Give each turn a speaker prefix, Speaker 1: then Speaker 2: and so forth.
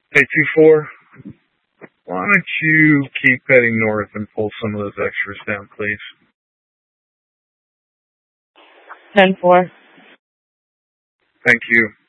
Speaker 1: Hey, 2-4, why don't you keep heading north and pull some of those extras down, please?
Speaker 2: 10-4.
Speaker 1: Thank you.